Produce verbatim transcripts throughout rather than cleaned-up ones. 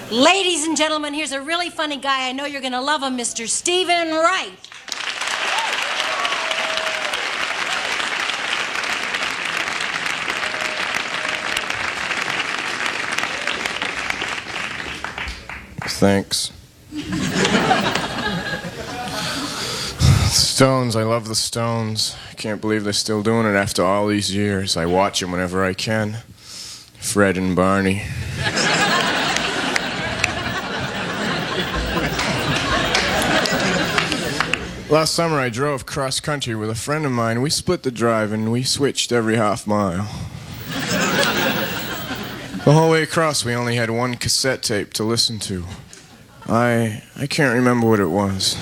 Ladies and gentlemen, here's a really funny guy. I know you're going to love him, Mister Stephen Wright. Thanks. Stones, I love the Stones. I can't believe they're still doing it after all these years. I watch them whenever I can. Fred and Barney. Last summer I drove cross country with a friend of mine. We split the drive and we switched every half mile. The whole way across we only had one cassette tape to listen to. I I can't remember what it was.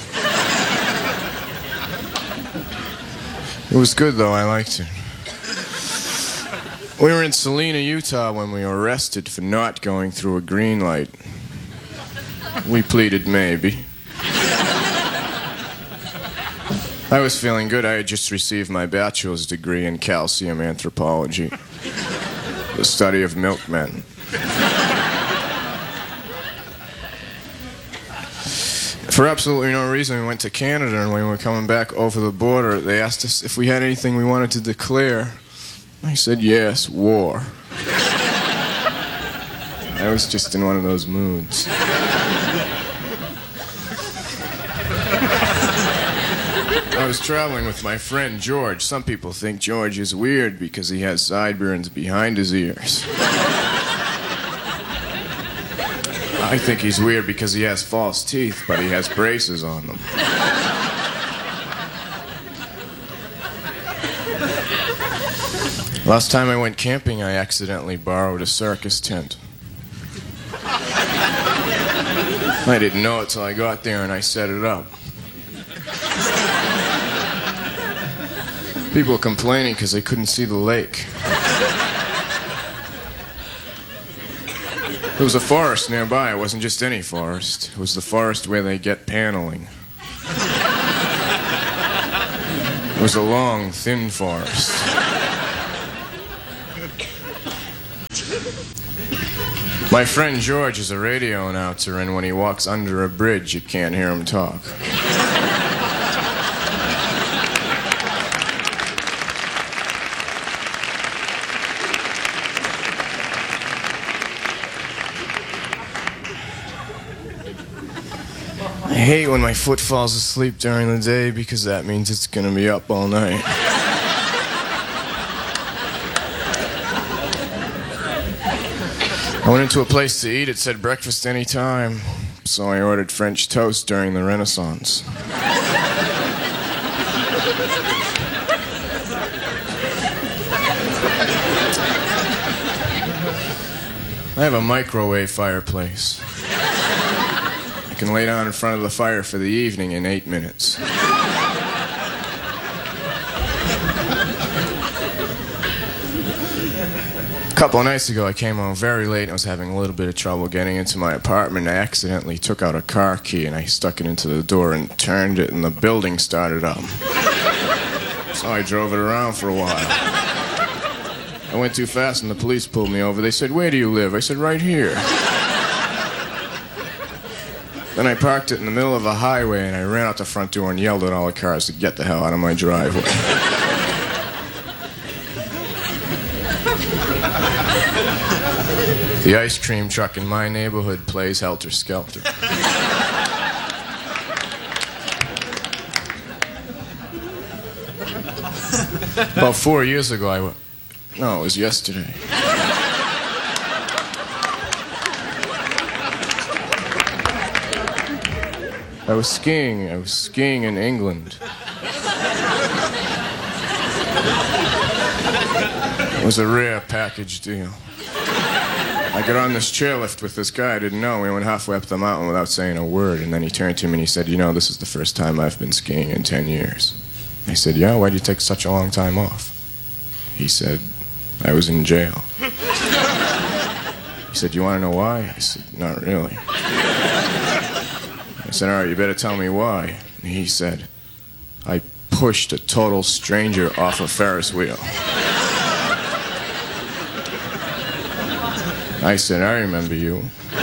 It was good though, I liked it. We were in Salina, Utah when we were arrested for not going through a green light. We pleaded maybe. I was feeling good. I had just received my bachelor's degree in calcium anthropology, the study of milkmen. For absolutely no reason, we went to Canada, and when we were coming back over the border, they asked us if we had anything we wanted to declare. I said, yes, war. I was just in one of those moods. I was traveling with my friend George. Some people think George is weird because he has sideburns behind his ears. I think he's weird because he has false teeth, but he has braces on them. Last time I went camping, I accidentally borrowed a circus tent. I didn't know it till I got there and I set it up. People were complaining because they couldn't see the lake. There was a forest nearby. It wasn't just any forest. It was the forest where they get paneling. It was a long, thin forest. My friend George is a radio announcer, and when he walks under a bridge, you can't hear him talk. I hate when my foot falls asleep during the day because that means it's going to be up all night. I went into a place to eat. It said breakfast anytime, so I ordered French toast during the Renaissance. I have a microwave fireplace. I can lay down in front of the fire for the evening in eight minutes. A couple of nights ago, I came home very late and I was having a little bit of trouble getting into my apartment. I accidentally took out a car key and I stuck it into the door and turned it, and the building started up. So I drove it around for a while. I went too fast and the police pulled me over. They said, "Where do you live?" I said, "Right here." Then I parked it in the middle of a highway and I ran out the front door and yelled at all the cars to get the hell out of my driveway. The ice cream truck in my neighborhood plays Helter Skelter. About four years ago, I went... No, it was yesterday. I was skiing. I was skiing in England. It was a rare package deal. I got on this chairlift with this guy I didn't know. We went halfway up the mountain without saying a word, and then he turned to me and he said, "You know, this is the first time I've been skiing in ten years. I said, "Yeah, why'd you take such a long time off?" He said, "I was in jail." He said, "You want to know why?" I said, "Not really." I said, "All right, you better tell me why." And he said, "I pushed a total stranger off a Ferris wheel." I said, "I remember you."